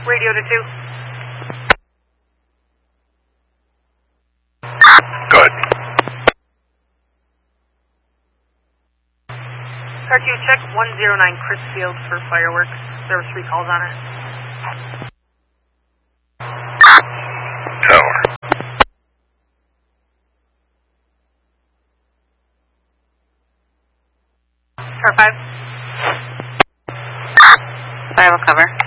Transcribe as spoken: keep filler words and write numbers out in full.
Radio to two. Good. Car Q, check one zero nine Chrisfield for fireworks. There were three calls on it. Tower. Car five. five will cover.